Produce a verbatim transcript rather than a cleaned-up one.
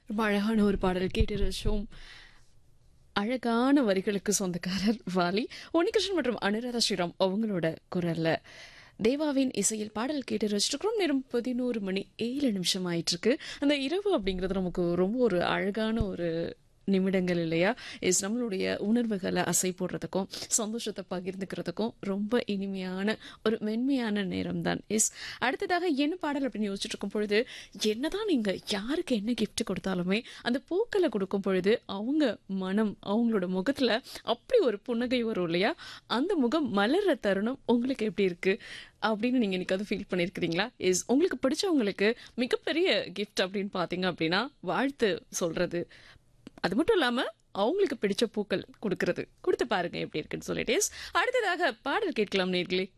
ரொம்ப அழகான ஒரு பாடல் கேட்டு ரசிச்சோம். அழகான வரிகளுக்கு சொந்தக்காரர் வாலி, உன்னிகிருஷ்ணன் மற்றும் அனுராதா ஸ்ரீராம் அவங்களோட குரல்ல தேவாவின் இசையில் பாடல் கேட்டு ரசிச்சிருக்கிறோம். நேரம் பதினோரு மணி ஏழு நிமிஷம் ஆயிட்டு இருக்கு. அந்த இரவு அப்படிங்கிறது நமக்கு ரொம்ப ஒரு அழகான ஒரு நிமிடங்கள் இல்லையா? இஸ் நம்மளுடைய உணர்வுகளை அசை போடுறதுக்கும் சந்தோஷத்தை பகிர்ந்துக்கிறதுக்கும் ரொம்ப இனிமையான ஒரு மென்மையான நேரம் தான். இஸ் அடுத்ததாக என்ன பாடல் அப்படின்னு யோசிச்சுட்டு இருக்கும் பொழுது, என்னதான் நீங்க யாருக்கு என்ன gift கொடுத்தாலுமே அந்த பூக்களை கொடுக்கும் பொழுது அவங்க மனம் அவங்களோட முகத்துல அப்படி ஒரு புன்னகை வரும் இல்லையா? அந்த முகம் மலர்ற தருணம் உங்களுக்கு எப்படி இருக்கு அப்படின்னு நீங்க இன்னைக்கு அது ஃபீல் பண்ணியிருக்கிறீங்களா? இஸ் உங்களுக்கு பிடிச்சவங்களுக்கு மிகப்பெரிய கிஃப்ட் அப்படின்னு பாத்தீங்க அப்படின்னா வாழ்த்து சொல்றது, அது மட்டும் இல்லாம அவங்களுக்கு பிடிச்ச பூக்கள் கொடுக்கறது. கொடுத்து பாருங்க எப்படி இருக்குன்னு சொல்லிட்டு. Yes, அடுத்ததாக பாடல் கேட்கலாம் நேர்களே.